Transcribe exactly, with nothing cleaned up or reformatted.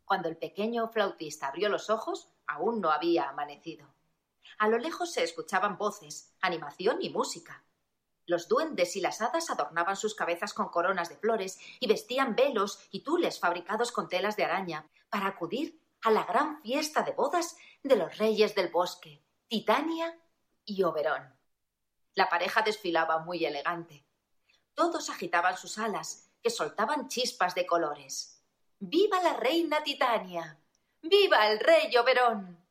Cuando el pequeño flautista abrió los ojos, aún no había amanecido. A lo lejos se escuchaban voces, animación y música. Los duendes y las hadas adornaban sus cabezas con coronas de flores y vestían velos y tules fabricados con telas de araña para acudir a la gran fiesta de bodas de los reyes del bosque, Titania y Oberón. La pareja desfilaba muy elegante. Todos agitaban sus alas, que soltaban chispas de colores. ¡Viva la reina Titania! ¡Viva el rey Oberón!